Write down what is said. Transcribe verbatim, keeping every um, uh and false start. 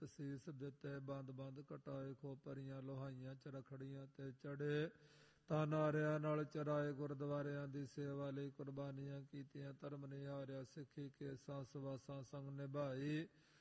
ਸੀਸ ਦਿੱਤੇ ਬੰਦ ਬੰਦ ਕਟਾਏ, ਖੋਪਰੀਆਂ ਲੋਹਾਈਆਂ ਚ ਰਖੜੀਆਂ ਤੇ ਚੜੇ, ਤਾਂ ਨਾਰਿਆਂ ਨਾਲ ਚਰਾਏ, ਗੁਰਦੁਆਰਿਆਂ ਦੀ ਸੇਵਾ ਲਈ ਕੁਰਬਾਨੀਆਂ ਕੀਤੀਆਂ, ਧਰਮ ਨਿਹਾਰਿਆ, ਸਿੱਖੀ ਕੇਸਾਂ ਸਵਾਸਾਂ ਸੰਗ ਨਿਭਾਈ,